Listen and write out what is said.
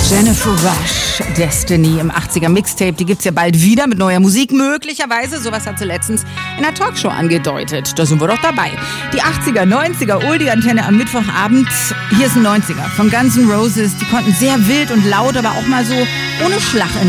Jennifer Rush, Destiny im 80er Mixtape, die gibt's ja bald wieder mit neuer Musik, möglicherweise. Sowas hat sie letztens in einer Talkshow angedeutet. Da sind wir doch dabei. Die 80er, 90er, Oldie-Antenne am Mittwochabend. Hier ist ein 90er von Guns N' Roses. Die konnten sehr wild und laut, aber auch mal so ohne Schlag in